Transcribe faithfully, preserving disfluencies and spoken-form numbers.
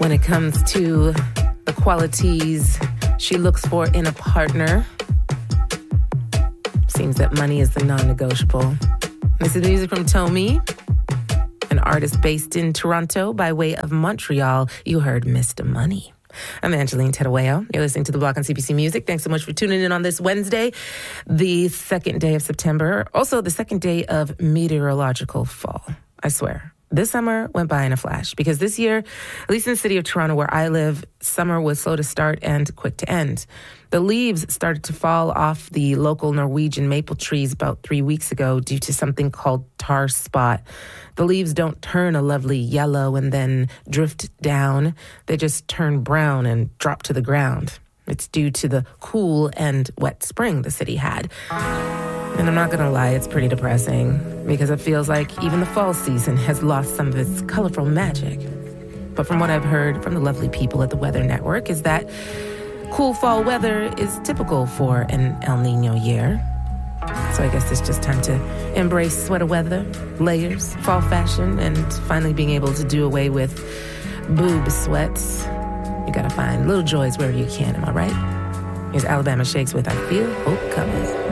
when it comes to the qualities she looks for in a partner. Seems that money is the non-negotiable. This is music from Tomi, an artist based in Toronto by way of Montreal. You heard Mister Money. I'm Angeline Terueo. You're listening to The Block on C B C Music. Thanks so much for tuning in on this Wednesday, the second day of September, also the second day of meteorological fall. I swear, this summer went by in a flash because this year, at least in the city of Toronto where I live, summer was slow to start and quick to end. The leaves started to fall off the local Norwegian maple trees about three weeks ago due to something called tar spot. The leaves don't turn a lovely yellow and then drift down. They just turn brown and drop to the ground. It's due to the cool and wet spring the city had. And I'm not going to lie, it's pretty depressing because it feels like even the fall season has lost some of its colorful magic. But from what I've heard from the lovely people at the Weather Network is that cool fall weather is typical for an El Nino year. So I guess it's just time to embrace sweater weather, layers, fall fashion, and finally being able to do away with boob sweats. You gotta find little joys wherever you can, am I right? Here's Alabama Shakes with I Feel Hope Coming.